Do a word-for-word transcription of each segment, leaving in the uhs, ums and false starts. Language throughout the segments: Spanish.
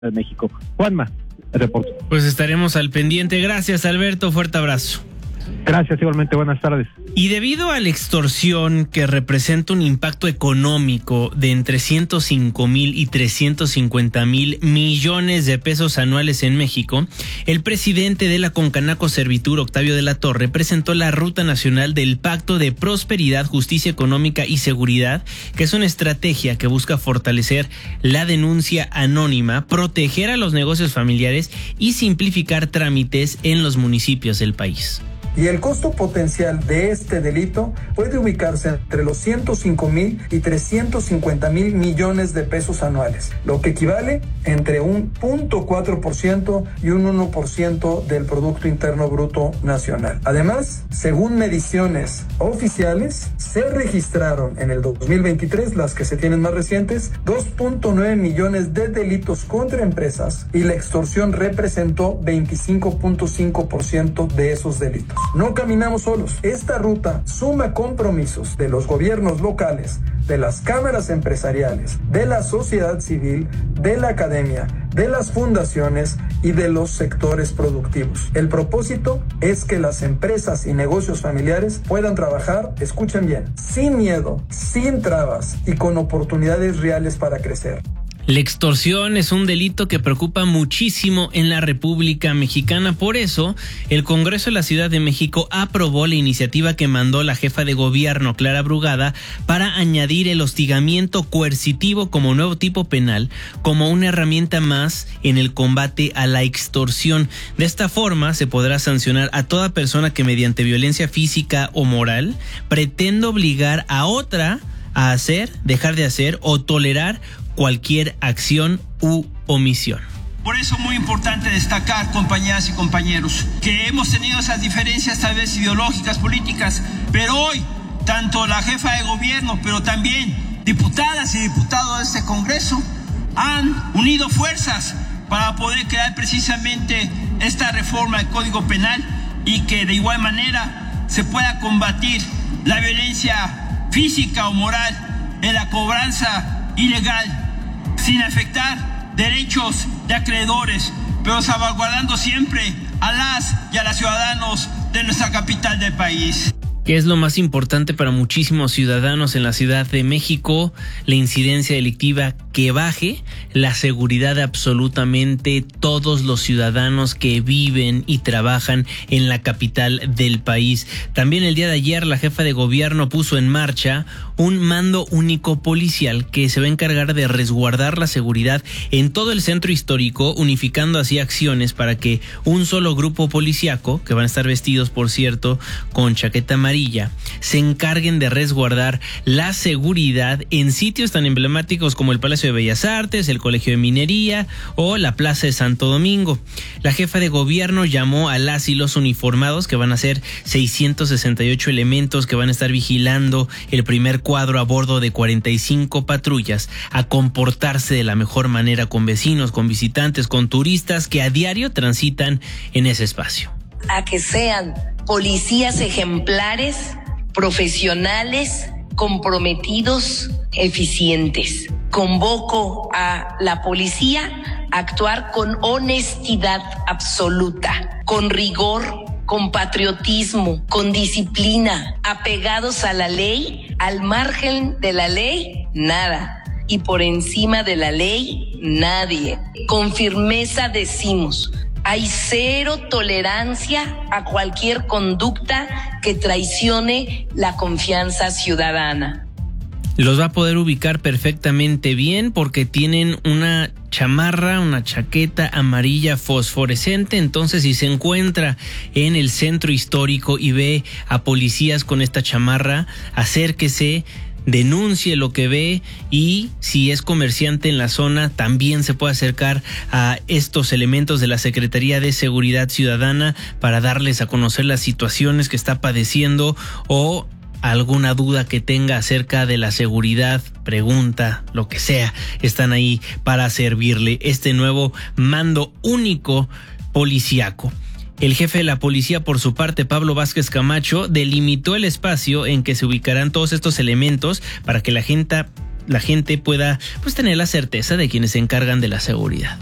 de México. Juanma, el reporte. Pues estaremos al pendiente. Gracias, Alberto. Fuerte abrazo. Gracias, igualmente, buenas tardes. Y debido a la extorsión, que representa un impacto económico de entre ciento cinco mil y trescientos cincuenta mil millones de pesos anuales en México, el presidente de la Concanaco Servitur, Octavio de la Torre, presentó la Ruta Nacional del Pacto de Prosperidad, Justicia Económica y Seguridad, que es una estrategia que busca fortalecer la denuncia anónima, proteger a los negocios familiares y simplificar trámites en los municipios del país. Y el costo potencial de este delito puede ubicarse entre los ciento cinco mil y trescientos cincuenta mil millones de pesos anuales, lo que equivale entre un cero punto cuatro por ciento y un uno por ciento del Producto Interno Bruto Nacional. Además, según mediciones oficiales, se registraron en el dos mil veintitrés, las que se tienen más recientes, dos punto nueve millones de delitos contra empresas y la extorsión representó veinticinco punto cinco por ciento de esos delitos. No caminamos solos. Esta ruta suma compromisos de los gobiernos locales, de las cámaras empresariales, de la sociedad civil, de la academia, de las fundaciones y de los sectores productivos. El propósito es que las empresas y negocios familiares puedan trabajar, escuchen bien, sin miedo, sin trabas y con oportunidades reales para crecer. La extorsión es un delito que preocupa muchísimo en la República Mexicana. Por eso, el Congreso de la Ciudad de México aprobó la iniciativa que mandó la jefa de gobierno, Clara Brugada, para añadir el hostigamiento coercitivo como nuevo tipo penal, como una herramienta más en el combate a la extorsión. De esta forma, se podrá sancionar a toda persona que mediante violencia física o moral pretenda obligar a otra a hacer, dejar de hacer o tolerar cualquier acción u omisión. Por eso muy importante destacar, compañeras y compañeros, que hemos tenido esas diferencias tal vez ideológicas, políticas, pero hoy tanto la jefa de gobierno, pero también diputadas y diputados de este Congreso han unido fuerzas para poder crear precisamente esta reforma del Código Penal y que de igual manera se pueda combatir la violencia física o moral en la cobranza ilegal, sin afectar derechos de acreedores, pero salvaguardando siempre a las y a los ciudadanos de nuestra capital del país. ¿Qué es lo más importante para muchísimos ciudadanos en la Ciudad de México? La incidencia delictiva que baje, la seguridad de absolutamente todos los ciudadanos que viven y trabajan en la capital del país. También el día de ayer la jefa de gobierno puso en marcha un mando único policial que se va a encargar de resguardar la seguridad en todo el centro histórico, unificando así acciones para que un solo grupo policíaco, que van a estar vestidos, por cierto, con chaqueta amarilla, se encarguen de resguardar la seguridad en sitios tan emblemáticos como el Palacio de Bellas Artes, el Colegio de Minería o la Plaza de Santo Domingo. La jefa de gobierno llamó a las y los uniformados, que van a ser seiscientos sesenta y ocho elementos que van a estar vigilando el primer cuadro a bordo de cuarenta y cinco patrullas, a comportarse de la mejor manera con vecinos, con visitantes, con turistas que a diario transitan en ese espacio. A que sean policías ejemplares, profesionales, comprometidos, eficientes. Convoco a la policía a actuar con honestidad absoluta, con rigor, con patriotismo, con disciplina, apegados a la ley, al margen de la ley, nada. Y por encima de la ley, nadie. Con firmeza decimos: hay cero tolerancia a cualquier conducta que traicione la confianza ciudadana. Los va a poder ubicar perfectamente bien porque tienen una chamarra, una chaqueta amarilla fosforescente. Entonces, si se encuentra en el centro histórico y ve a policías con esta chamarra, acérquese, denuncie lo que ve, y si es comerciante en la zona también se puede acercar a estos elementos de la Secretaría de Seguridad Ciudadana para darles a conocer las situaciones que está padeciendo o alguna duda que tenga acerca de la seguridad, pregunta, lo que sea, están ahí para servirle. Este nuevo mando único policiaco. El jefe de la policía, por su parte, Pablo Vázquez Camacho, delimitó el espacio en que se ubicarán todos estos elementos para que la gente, la gente pueda pues tener la certeza de quienes se encargan de la seguridad.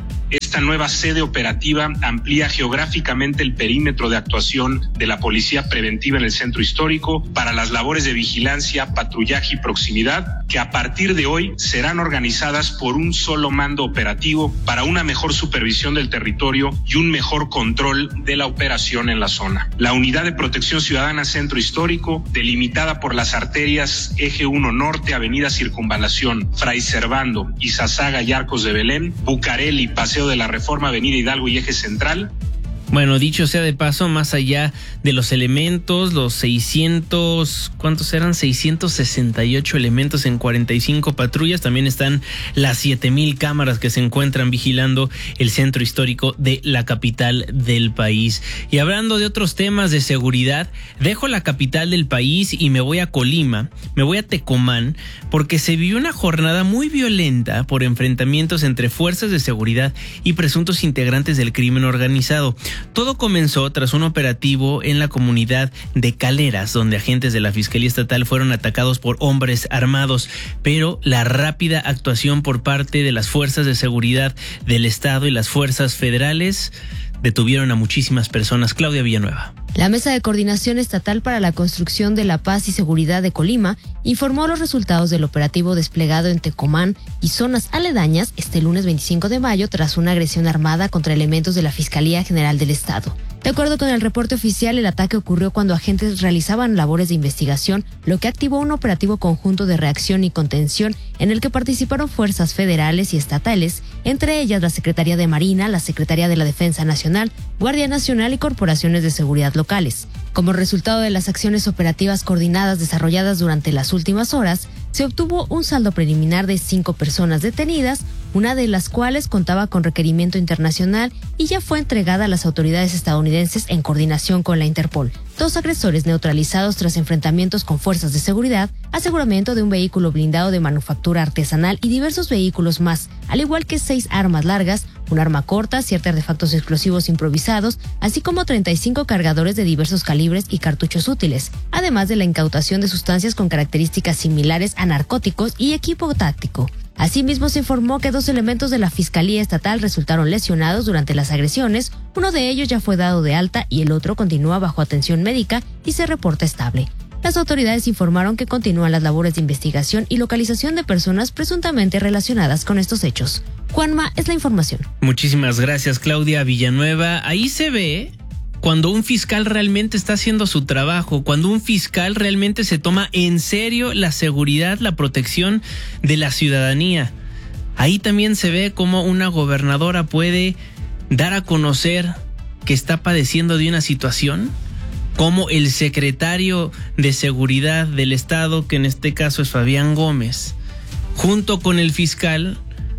Esta nueva sede operativa amplía geográficamente el perímetro de actuación de la Policía Preventiva en el Centro Histórico para las labores de vigilancia, patrullaje y proximidad, que a partir de hoy serán organizadas por un solo mando operativo para una mejor supervisión del territorio y un mejor control de la operación en la zona. La Unidad de Protección Ciudadana Centro Histórico, delimitada por las arterias Eje uno Norte, Avenida Circunvalación, Fray Servando, Izazaga y Arcos de Belén, Bucareli, Paseo de la Reforma, Avenida Hidalgo y Eje Central. Bueno, dicho sea de paso, más allá de los elementos, los seiscientos, ¿cuántos eran? seiscientos sesenta y ocho elementos en cuarenta y cinco patrullas, también están las siete mil cámaras que se encuentran vigilando el centro histórico de la capital del país. Y hablando de otros temas de seguridad, dejo la capital del país y me voy a Colima, me voy a Tecomán, porque se vivió una jornada muy violenta por enfrentamientos entre fuerzas de seguridad y presuntos integrantes del crimen organizado. Todo comenzó tras un operativo en la comunidad de Caleras, donde agentes de la Fiscalía Estatal fueron atacados por hombres armados, pero la rápida actuación por parte de las fuerzas de seguridad del Estado y las fuerzas federales detuvieron a muchísimas personas. Claudia Villanueva. La Mesa de Coordinación Estatal para la Construcción de la Paz y Seguridad de Colima informó los resultados del operativo desplegado en Tecomán y zonas aledañas este lunes veinticinco de mayo tras una agresión armada contra elementos de la Fiscalía General del Estado. De acuerdo con el reporte oficial, el ataque ocurrió cuando agentes realizaban labores de investigación, lo que activó un operativo conjunto de reacción y contención en el que participaron fuerzas federales y estatales, entre ellas la Secretaría de Marina, la Secretaría de la Defensa Nacional, Guardia Nacional y corporaciones de seguridad locales. Como resultado de las acciones operativas coordinadas desarrolladas durante las últimas horas, se obtuvo un saldo preliminar de cinco personas detenidas, una de las cuales contaba con requerimiento internacional y ya fue entregada a las autoridades estadounidenses en coordinación con la Interpol. Dos agresores neutralizados tras enfrentamientos con fuerzas de seguridad, aseguramiento de un vehículo blindado de manufactura artesanal y diversos vehículos más, al igual que seis armas largas, un arma corta, siete artefactos explosivos improvisados, así como treinta y cinco cargadores de diversos calibres y cartuchos útiles, además de la incautación de sustancias con características similares a narcóticos y equipo táctico. Asimismo, se informó que dos elementos de la Fiscalía Estatal resultaron lesionados durante las agresiones, uno de ellos ya fue dado de alta y el otro continúa bajo atención médica y se reporta estable. Las autoridades informaron que continúan las labores de investigación y localización de personas presuntamente relacionadas con estos hechos. Juanma, es la información. Muchísimas gracias, Claudia Villanueva. Ahí se ve cuando un fiscal realmente está haciendo su trabajo, cuando un fiscal realmente se toma en serio la seguridad, la protección de la ciudadanía. Ahí también se ve cómo una gobernadora puede dar a conocer que está padeciendo de una situación, como el secretario de Seguridad del Estado, que en este caso es Fabián Gómez, junto con el fiscal,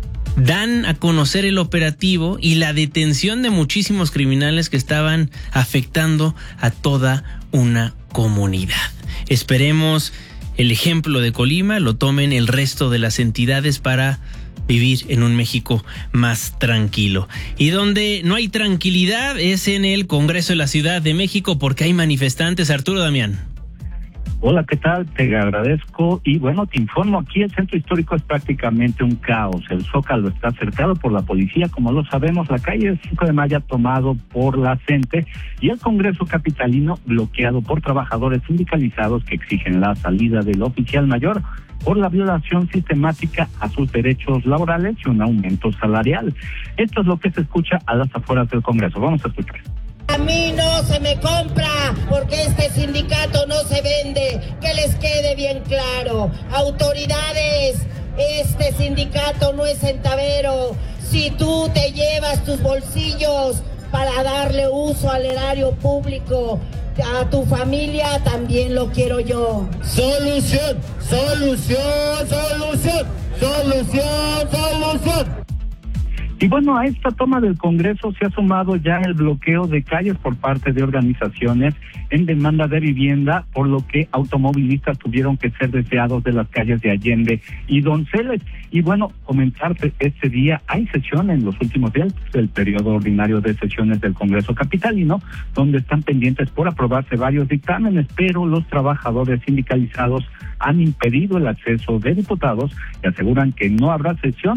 dan a conocer el operativo y la detención de muchísimos criminales que estaban afectando a toda una comunidad. Esperemos el ejemplo de Colima lo tomen el resto de las entidades para vivir en un México más tranquilo. Y donde no hay tranquilidad es en el Congreso de la Ciudad de México, porque hay manifestantes. Arturo Damián. Hola, ¿qué tal? Te agradezco y bueno, te informo, aquí el centro histórico es prácticamente un caos. El Zócalo está cercado por la policía, como lo sabemos, la calle cinco de mayo tomado por la gente y el Congreso capitalino bloqueado por trabajadores sindicalizados que exigen la salida del oficial mayor por la violación sistemática a sus derechos laborales y un aumento salarial. Esto es lo que se escucha a las afueras del Congreso. Vamos a escuchar. A mí no se me compra porque este sindicato no se vende, que les quede bien claro. Autoridades, este sindicato no es centavero. Si tú te llevas tus bolsillos para darle uso al erario público, a tu familia también lo quiero yo. Solución, solución, solución, solución, solución. Y bueno, a esta toma del Congreso se ha sumado ya el bloqueo de calles por parte de organizaciones en demanda de vivienda, por lo que automovilistas tuvieron que ser desviados de las calles de Allende y Donceles. Y bueno, comentarte, este día hay sesión en los últimos días del periodo ordinario de sesiones del Congreso capitalino, donde están pendientes por aprobarse varios dictámenes, pero los trabajadores sindicalizados han impedido el acceso de diputados y aseguran que no habrá sesión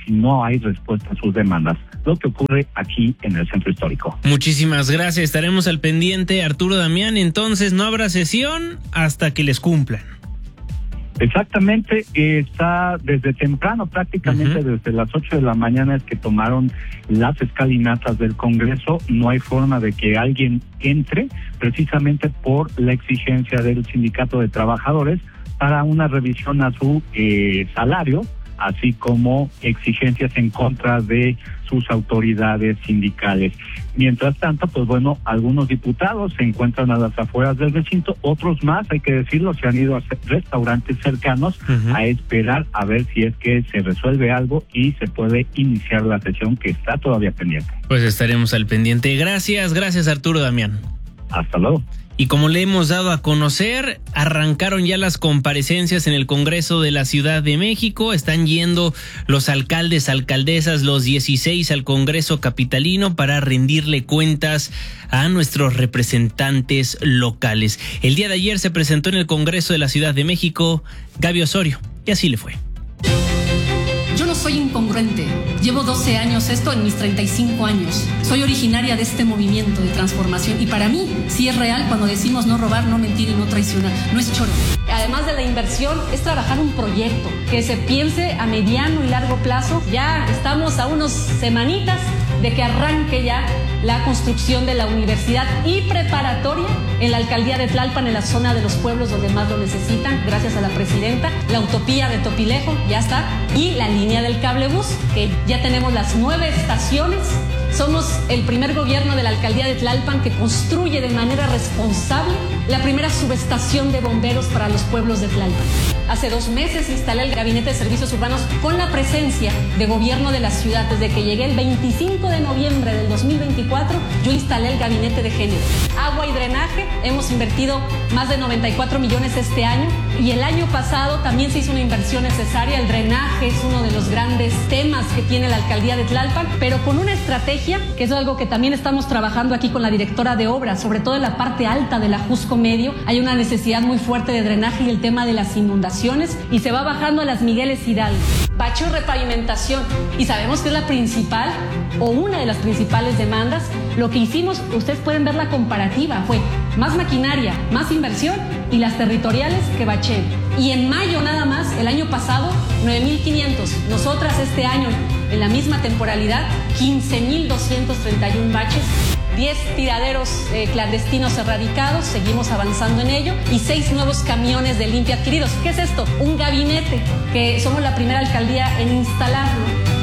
si no hay respuesta a sus demandas, lo que ocurre aquí en el centro histórico. Muchísimas gracias, estaremos al pendiente. Arturo Damián, entonces no habrá sesión hasta que les cumplan. Exactamente, eh, está desde temprano, prácticamente uh-huh. desde las ocho de la mañana es que tomaron las escalinatas del Congreso. No hay forma de que alguien entre, precisamente por la exigencia del Sindicato de Trabajadores para una revisión a su eh, salario, así como exigencias en contra de sus autoridades sindicales. Mientras tanto, pues bueno, algunos diputados se encuentran a las afueras del recinto, otros más, hay que decirlo, se han ido a restaurantes cercanos uh-huh. a esperar a ver si es que se resuelve algo y se puede iniciar la sesión que está todavía pendiente. Pues estaremos al pendiente. Gracias, gracias Arturo Damián. Hasta luego. Y como le hemos dado a conocer, arrancaron ya las comparecencias en el Congreso de la Ciudad de México. Están yendo los alcaldes, alcaldesas, los dieciséis al Congreso capitalino para rendirle cuentas a nuestros representantes locales. El día de ayer se presentó en el Congreso de la Ciudad de México Gaby Osorio, y así le fue. Yo no soy incongruente. Llevo doce años esto en mis treinta y cinco años. Soy originaria de este movimiento de transformación y para mí sí es real cuando decimos no robar, no mentir y no traicionar. No es choro. Además de la inversión, es trabajar un proyecto que se piense a mediano y largo plazo. Ya estamos a unos semanitas de que arranque ya la construcción de la universidad y preparatoria en la alcaldía de Tlalpan, en la zona de los pueblos donde más lo necesitan, gracias a la presidenta. La utopía de Topilejo ya está, y la línea del cablebús, que ya tenemos las nueve estaciones. Somos el primer gobierno de la alcaldía de Tlalpan que construye de manera responsable la primera subestación de bomberos para los pueblos de Tlalpan. Hace dos meses instalé el Gabinete de Servicios Urbanos con la presencia de gobierno de la ciudad. Desde que llegué el veinticinco de noviembre del dos mil veinticuatro, yo instalé el Gabinete de Género. Agua y drenaje, hemos invertido más de noventa y cuatro millones este año, y el año pasado también se hizo una inversión necesaria. El drenaje es uno de los grandes temas que tiene la alcaldía de Tlalpan, pero con una estrategia, que es algo que también estamos trabajando aquí con la directora de obras, sobre todo en la parte alta de la Jusco Medio. Hay una necesidad muy fuerte de drenaje y el tema de las inundaciones, y se va bajando a las Migueles Hidalgo. Bacheo y repavimentación, y sabemos que es la principal o una de las principales demandas. Lo que hicimos, ustedes pueden ver la comparativa, fue más maquinaria, más inversión y las territoriales que bacheo. Y en mayo nada más, el año pasado, nueve mil quinientos. Nosotras este año, en la misma temporalidad, quince mil doscientos treinta y uno baches. diez tiraderos eh, clandestinos erradicados, seguimos avanzando en ello, y seis nuevos camiones de limpia adquiridos. ¿Qué es esto? Un gabinete, que somos la primera alcaldía en instalarlo.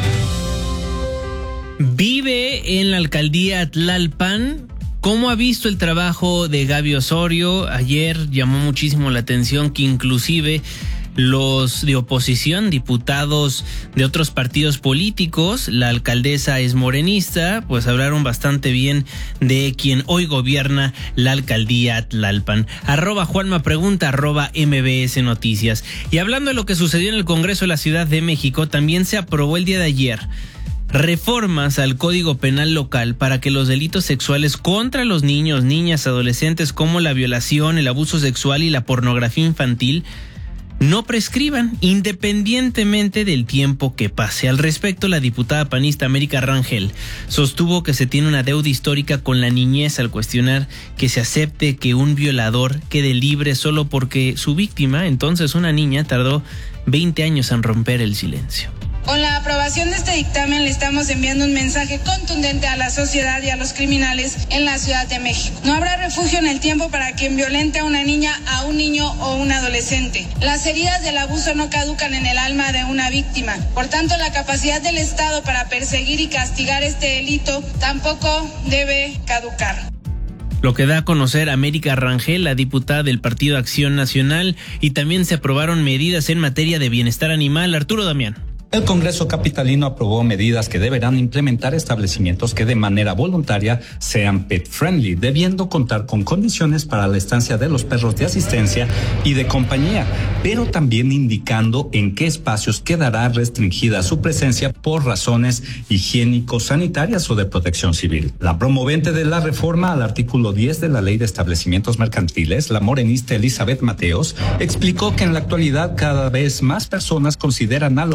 Vive en la alcaldía Tlalpan. ¿Cómo ha visto el trabajo de Gaby Osorio? Ayer llamó muchísimo la atención que inclusive los de oposición, diputados de otros partidos políticos, la alcaldesa es morenista, pues hablaron bastante bien de quien hoy gobierna la alcaldía Tlalpan. Arroba Juanma Pregunta, arroba M B S Noticias. Y hablando de lo que sucedió en el Congreso de la Ciudad de México, también se aprobó el día de ayer reformas al Código Penal local para que los delitos sexuales contra los niños, niñas, adolescentes, como la violación, el abuso sexual y la pornografía infantil, no prescriban, independientemente del tiempo que pase. Al respecto, la diputada panista América Rangel sostuvo que se tiene una deuda histórica con la niñez al cuestionar que se acepte que un violador quede libre solo porque su víctima, entonces una niña, tardó veinte años en romper el silencio. Con la aprobación de este dictamen le estamos enviando un mensaje contundente a la sociedad y a los criminales en la Ciudad de México. No habrá refugio en el tiempo para quien violente a una niña, a un niño o un adolescente. Las heridas del abuso no caducan en el alma de una víctima. Por tanto, la capacidad del Estado para perseguir y castigar este delito tampoco debe caducar. Lo que da a conocer América Rangel, la diputada del Partido Acción Nacional, y también se aprobaron medidas en materia de bienestar animal. Arturo Damián. El Congreso capitalino aprobó medidas que deberán implementar establecimientos que de manera voluntaria sean pet friendly, debiendo contar con condiciones para la estancia de los perros de asistencia y de compañía, pero también indicando en qué espacios quedará restringida su presencia por razones higiénico-sanitarias o de protección civil. La promovente de la reforma al artículo diez de la Ley de Establecimientos Mercantiles, la morenista Elizabeth Mateos, explicó que en la actualidad cada vez más personas consideran a los animales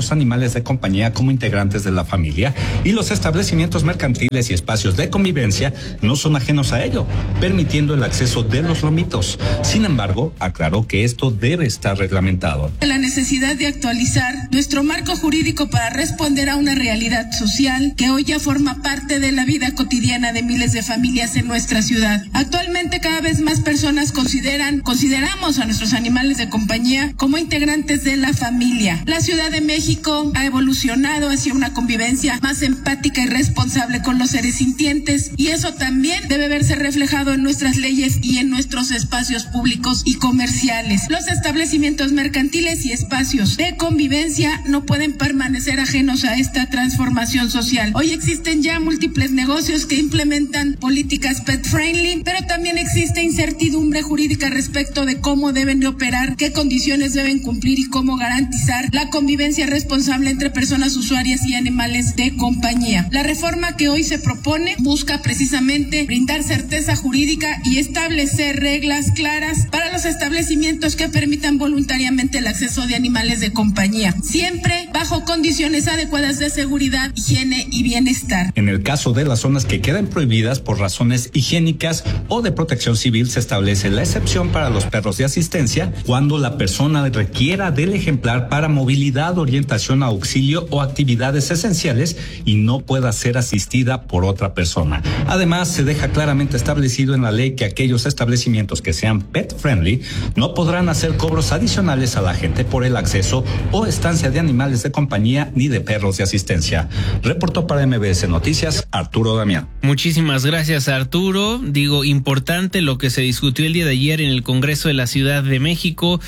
animales de compañía como integrantes de la familia, y los establecimientos mercantiles y espacios de convivencia no son ajenos a ello, permitiendo el acceso de los lomitos. Sin embargo, aclaró que esto debe estar reglamentado. La necesidad de actualizar nuestro marco jurídico para responder a una realidad social que hoy ya forma parte de la vida cotidiana de miles de familias en nuestra ciudad. Actualmente cada vez más personas consideran, consideramos a nuestros animales de compañía como integrantes de la familia. La Ciudad de México ha evolucionado hacia una convivencia más empática y responsable con los seres sintientes, y eso también debe verse reflejado en nuestras leyes y en nuestros espacios públicos y comerciales. Los establecimientos mercantiles y espacios de convivencia no pueden permanecer ajenos a esta transformación social. Hoy existen ya múltiples negocios que implementan políticas pet friendly, pero también existe incertidumbre jurídica respecto de cómo deben de operar, qué condiciones deben cumplir y cómo garantizar la convivencia responsable entre personas usuarias y animales de compañía. La reforma que hoy se propone busca precisamente brindar certeza jurídica y establecer reglas claras para los establecimientos que permitan voluntariamente el acceso de animales de compañía, siempre bajo condiciones adecuadas de seguridad, higiene y bienestar. En el caso de las zonas que quedan prohibidas por razones higiénicas o de protección civil, se establece la excepción para los perros de asistencia cuando la persona requiera del ejemplar para movilidad, orientación, auxilio o actividades esenciales y no pueda ser asistida por otra persona. Además, se deja claramente establecido en la ley que aquellos establecimientos que sean pet friendly no podrán hacer cobros adicionales a la gente por el acceso o estancia de animales de compañía ni de perros de asistencia. Reportó para M B S Noticias Arturo Damián. Muchísimas gracias, Arturo. Digo, importante lo que se discutió el día de ayer en el Congreso de la Ciudad de México,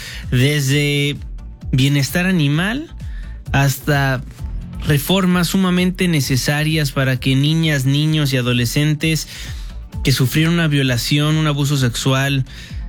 desde bienestar animal hasta reformas sumamente necesarias para que niñas, niños y adolescentes que sufrieron una violación, un abuso sexual,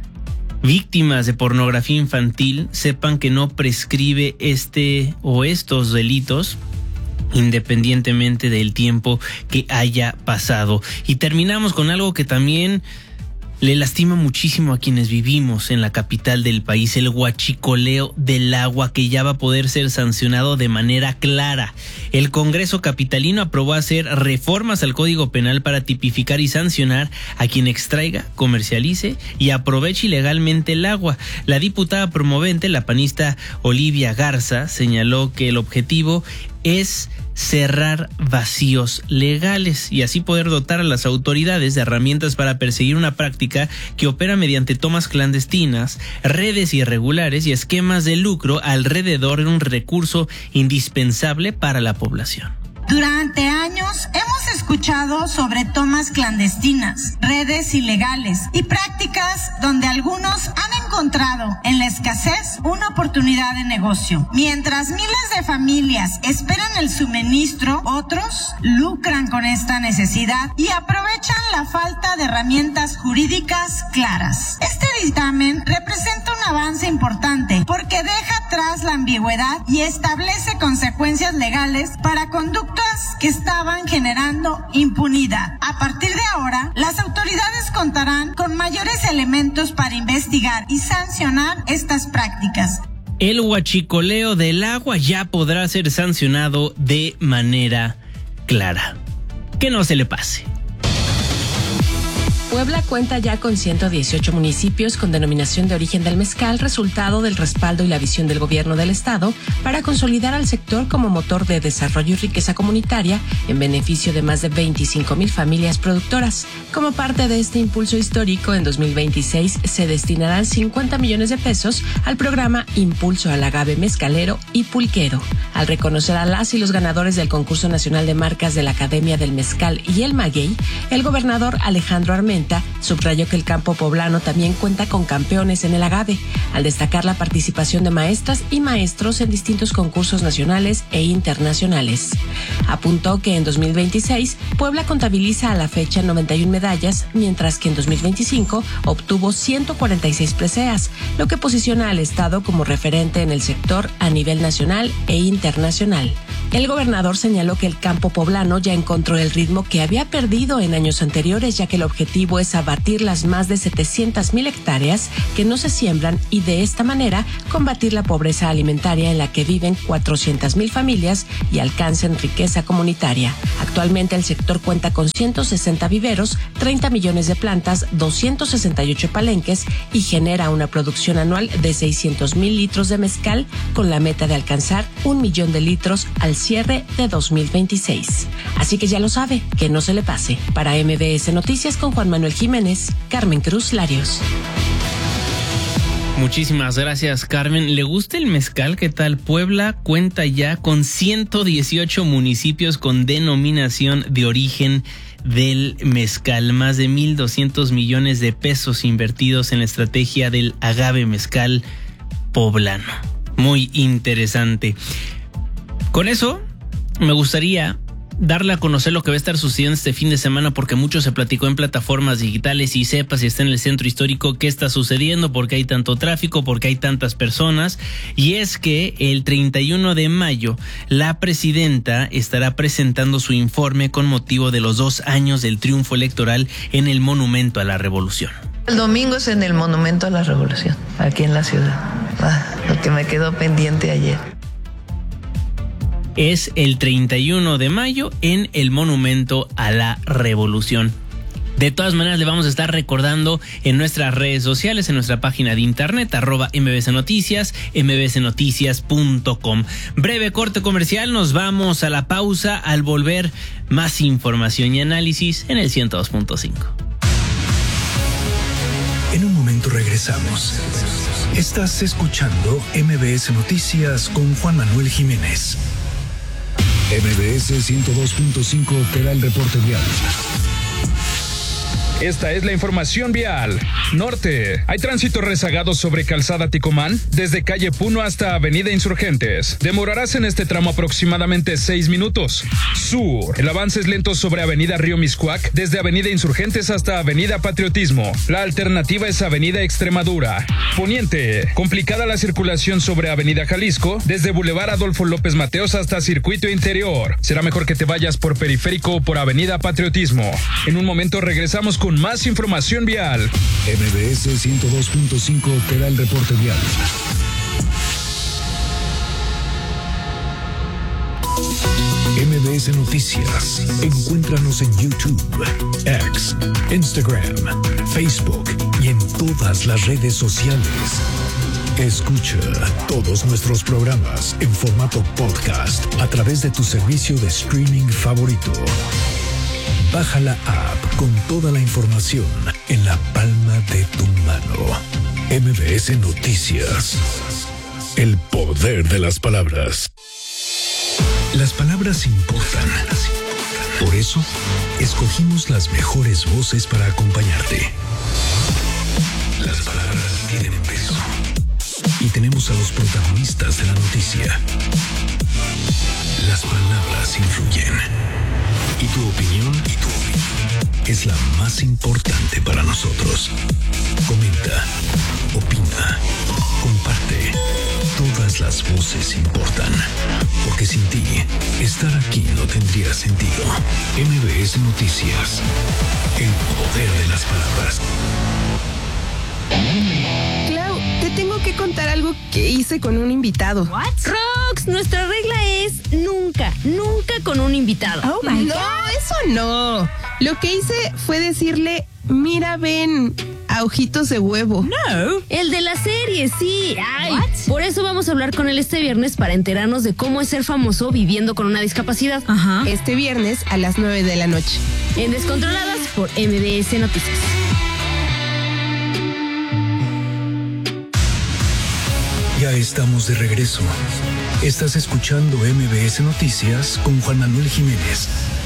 víctimas de pornografía infantil, sepan que no prescribe este o estos delitos independientemente del tiempo que haya pasado. Y terminamos con algo que también le lastima muchísimo a quienes vivimos en la capital del país, el huachicoleo del agua, que ya va a poder ser sancionado de manera clara. El Congreso capitalino aprobó hacer reformas al Código Penal para tipificar y sancionar a quien extraiga, comercialice y aproveche ilegalmente el agua. La diputada promovente, la panista Olivia Garza, señaló que el objetivo es cerrar vacíos legales y así poder dotar a las autoridades de herramientas para perseguir una práctica que opera mediante tomas clandestinas, redes irregulares y esquemas de lucro alrededor de un recurso indispensable para la población. Durante años hemos escuchado sobre tomas clandestinas, redes ilegales y prácticas donde algunos han encontrado en la escasez una oportunidad de negocio. Mientras miles de familias esperan el suministro, otros lucran con esta necesidad y aprovechan la falta de herramientas jurídicas claras. Este dictamen representa un avance importante porque deja atrás la ambigüedad y establece consecuencias legales para conductas que estaban generando impunidad. A partir de ahora, las autoridades contarán con mayores elementos para investigar y sancionar estas prácticas. El huachicoleo del agua ya podrá ser sancionado de manera clara. Que no se le pase. Puebla cuenta ya con ciento dieciocho municipios con denominación de origen del mezcal, resultado del respaldo y la visión del gobierno del estado para consolidar al sector como motor de desarrollo y riqueza comunitaria en beneficio de más de veinticinco mil familias productoras. Como parte de este impulso histórico, en dos mil veintiséis se destinarán cincuenta millones de pesos al programa Impulso al Agave Mezcalero y Pulquero. Al reconocer a las y los ganadores del concurso nacional de marcas de la Academia del Mezcal y el Maguey, el gobernador Alejandro Armenta subrayó que el campo poblano también cuenta con campeones en el agave, al destacar la participación de maestras y maestros en distintos concursos nacionales e internacionales. Apuntó que en dos mil veintiséis Puebla contabiliza a la fecha noventa y una medallas, mientras que en dos mil veinticinco obtuvo ciento cuarenta y seis preseas, lo que posiciona al estado como referente en el sector a nivel nacional e internacional. El gobernador señaló que el campo poblano ya encontró el ritmo que había perdido en años anteriores, ya que el objetivo es abatir las más de setecientas mil hectáreas que no se siembran y de esta manera combatir la pobreza alimentaria en la que viven cuatrocientas mil familias y alcancen riqueza comunitaria. Actualmente el sector cuenta con ciento sesenta viveros, treinta millones de plantas, doscientos sesenta y ocho palenques y genera una producción anual de seiscientos mil litros de mezcal, con la meta de alcanzar un millón de litros al cierre de dos mil veintiséis. Así que ya lo sabe, que no se le pase. Para M B S Noticias con Juan Manuel Jiménez, Carmen Cruz Larios. Muchísimas gracias, Carmen. ¿Le gusta el mezcal? ¿Qué tal? Puebla cuenta ya con ciento dieciocho municipios con denominación de origen del mezcal, más de mil doscientos millones de pesos invertidos en la estrategia del agave mezcal poblano. Muy interesante. Con eso, me gustaría darle a conocer lo que va a estar sucediendo este fin de semana, porque mucho se platicó en plataformas digitales y sepa si está en el centro histórico qué está sucediendo, por qué hay tanto tráfico, por qué hay tantas personas. Y es que el treinta y uno de mayo la presidenta estará presentando su informe con motivo de los dos años del triunfo electoral en el Monumento a la Revolución. El domingo es en el Monumento a la Revolución, aquí en la ciudad. Ah, lo que me quedó pendiente ayer. Es el treinta y uno de mayo en el Monumento a la Revolución. De todas maneras, le vamos a estar recordando en nuestras redes sociales, en nuestra página de internet, arroba M B S Noticias, m b s noticias punto com. Breve corte comercial, nos vamos a la pausa. Al volver, más información y análisis en el ciento dos punto cinco. En un momento regresamos. Estás escuchando M B S Noticias con Juan Manuel Jiménez. M B S ciento dos punto cinco te da el reporte vial. Esta es la información vial. Norte. Hay tránsito rezagado sobre Calzada Ticomán, desde calle Puno hasta Avenida Insurgentes. Demorarás en este tramo aproximadamente seis minutos. Sur. El avance es lento sobre Avenida Río Miscuac, desde Avenida Insurgentes hasta Avenida Patriotismo. La alternativa es Avenida Extremadura. Poniente. Complicada la circulación sobre Avenida Jalisco, desde Boulevard Adolfo López Mateos hasta Circuito Interior. Será mejor que te vayas por Periférico o por Avenida Patriotismo. En un momento regresamos con más información vial. M B S ciento dos punto cinco te da el reporte vial. M B S Noticias. Encuéntranos en YouTube, X, Instagram, Facebook y en todas las redes sociales. Escucha todos nuestros programas en formato podcast a través de tu servicio de streaming favorito. Baja la app con toda la información en la palma de tu mano. M B S Noticias. El poder de las palabras. Las palabras importan. Por eso, escogimos las mejores voces para acompañarte. Las palabras tienen peso. Y tenemos a los protagonistas de la noticia. Las palabras influyen. Y tu opinión, y tu opinión es la más importante para nosotros. Comenta, opina, comparte. Todas las voces importan. Porque sin ti, estar aquí no tendría sentido. M B S Noticias. El poder de las palabras. Clau, te tengo que contar algo que hice con un invitado. ¿What? Rox, nuestra regla es nunca, nunca con un invitado. Oh my no, God. Eso no. Lo que hice fue decirle, mira, ven, a Ojitos de Huevo. No. El de la serie, sí. Ay, What? Por eso vamos a hablar con él este viernes para enterarnos de cómo es ser famoso viviendo con una discapacidad. Ajá. Este viernes a las nueve de la noche. En Descontroladas por M B S Noticias. Ya estamos de regreso. Estás escuchando M B S Noticias con Juan Manuel Jiménez.